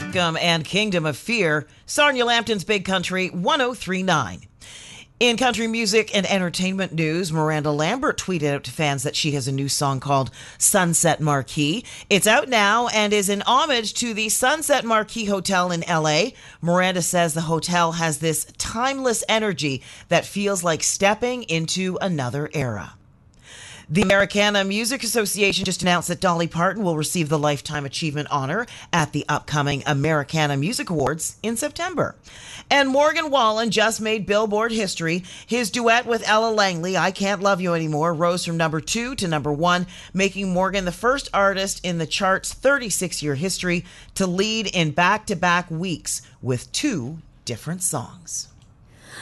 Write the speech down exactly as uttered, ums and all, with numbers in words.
Welcome and Kingdom of Fear, Sarnia Lambton's Big Country one oh three point nine. In country music and entertainment news, Miranda Lambert tweeted out to fans that she has a new song called Sunset Marquee. It's out now and is an homage to the Sunset Marquee Hotel in L A. Miranda says the hotel has this timeless energy that feels like stepping into another era. The Americana Music Association just announced that Dolly Parton will receive the Lifetime Achievement Honor at the upcoming Americana Music Awards in September. And Morgan Wallen just made Billboard history. His duet with Ella Langley, I Can't Love You Anymore, rose from number two to number one, making Morgan the first artist in the chart's thirty-six-year history to lead in back-to-back weeks with two different songs.